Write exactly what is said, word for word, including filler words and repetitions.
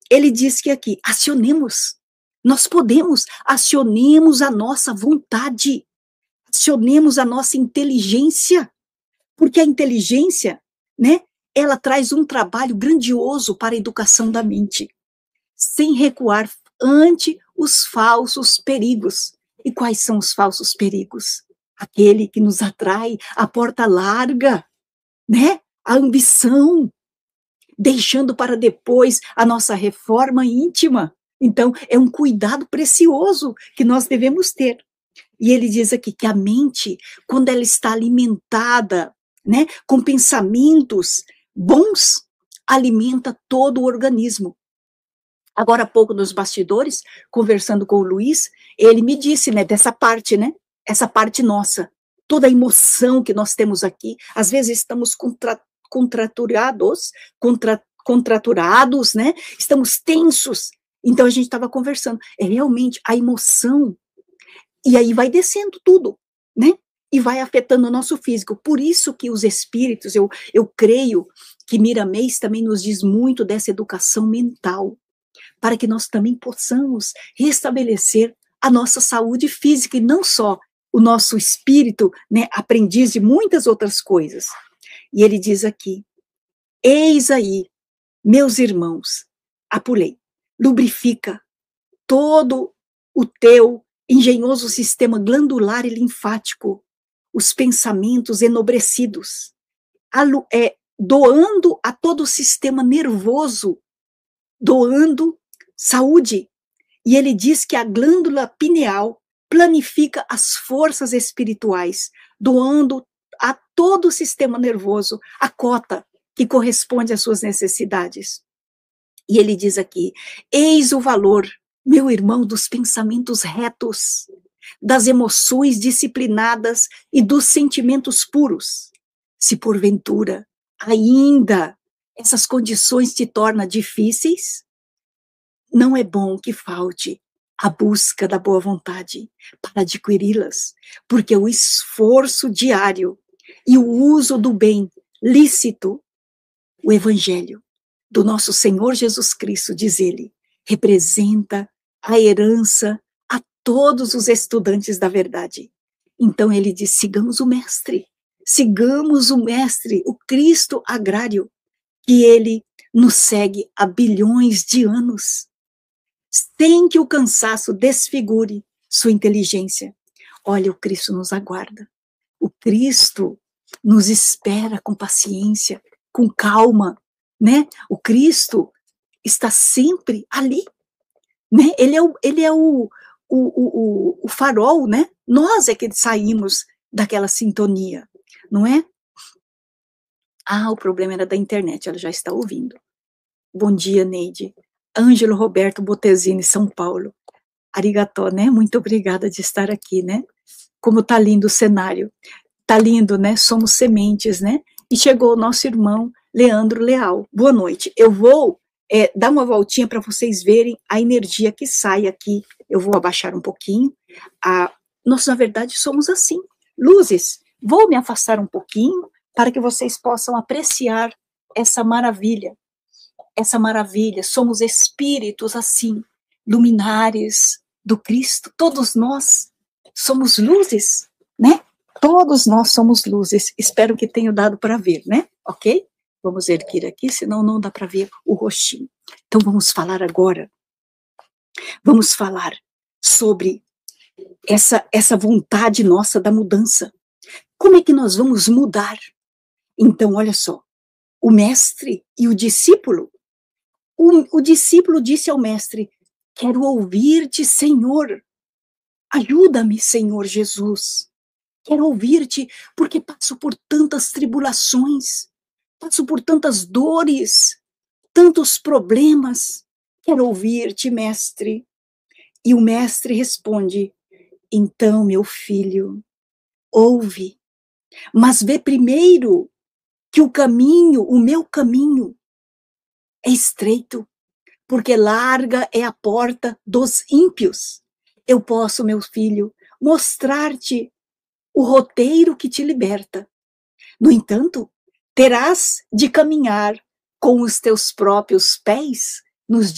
ele diz que aqui, acionemos, nós podemos, acionemos a nossa vontade, acionemos a nossa inteligência, porque a inteligência, né, ela traz um trabalho grandioso para a educação da mente, sem recuar ante os falsos perigos. E quais são os falsos perigos? Aquele que nos atrai, a porta larga, né? A ambição, deixando para depois a nossa reforma íntima. Então, é um cuidado precioso que nós devemos ter. E ele diz aqui que a mente, quando ela está alimentada, né, com pensamentos bons, alimenta todo o organismo. Agora há pouco, nos bastidores, conversando com o Luiz, ele me disse, né, dessa parte, né, essa parte nossa, toda a emoção que nós temos aqui, às vezes estamos contra, contraturados, contra, contraturados, né, estamos tensos, então a gente estava conversando, é realmente a emoção, e aí vai descendo tudo, né, e vai afetando o nosso físico, por isso que os espíritos, eu, eu creio que Miramês também nos diz muito dessa educação mental, para que nós também possamos restabelecer a nossa saúde física e não só o nosso espírito, né, aprendiz de muitas outras coisas. E ele diz aqui, eis aí, meus irmãos, apulei, lubrifica todo o teu engenhoso sistema glandular e linfático, os pensamentos enobrecidos, alu, é, doando a todo o sistema nervoso, doando saúde, e ele diz que a glândula pineal planifica as forças espirituais, doando a todo o sistema nervoso a cota que corresponde às suas necessidades. E ele diz aqui, eis o valor, meu irmão, dos pensamentos retos, das emoções disciplinadas e dos sentimentos puros. Se porventura ainda essas condições te tornam difíceis, não é bom que falte a busca da boa vontade para adquiri-las, porque o esforço diário e o uso do bem lícito, o evangelho do nosso Senhor Jesus Cristo, diz ele, representa a herança a todos os estudantes da verdade. Então ele diz, sigamos o mestre, sigamos o mestre, o Cristo agrário, que ele nos segue há bilhões de anos, sem que o cansaço desfigure sua inteligência. Olha, o Cristo nos aguarda. O Cristo nos espera com paciência, com calma, né? O Cristo está sempre ali, né? Ele é o, ele é o, o, o, o farol, né? Nós é que saímos daquela sintonia, não é? Ah, o problema era da internet, ela já está ouvindo. Bom dia, Neide. Ângelo Roberto Botesini, São Paulo. Arigató, né? Muito obrigada de estar aqui, né? Como tá lindo o cenário. Tá lindo, né? Somos sementes, né? E chegou o nosso irmão Leandro Leal. Boa noite. Eu vou é, dar uma voltinha para vocês verem a energia que sai aqui. Eu vou abaixar um pouquinho. Ah, nós, na verdade, somos assim. Luzes, vou me afastar um pouquinho para que vocês possam apreciar essa maravilha. Essa maravilha, somos espíritos assim, luminares do Cristo, todos nós somos luzes, né? Todos nós somos luzes, espero que tenham dado para ver, né? Ok? Vamos erguer aqui, senão não dá para ver o rostinho. Então vamos falar agora, vamos falar sobre essa, essa vontade nossa da mudança. Como é que nós vamos mudar? Então, olha só, o mestre e o discípulo, O, o discípulo disse ao mestre, quero ouvir-te, Senhor, ajuda-me, Senhor Jesus, quero ouvir-te, porque passo por tantas tribulações, passo por tantas dores, tantos problemas, quero ouvir-te, mestre. E o mestre responde, então, meu filho, ouve, mas vê primeiro que o caminho, o meu caminho, é estreito, porque larga é a porta dos ímpios. Eu posso, meu filho, mostrar-te o roteiro que te liberta. No entanto, terás de caminhar com os teus próprios pés nos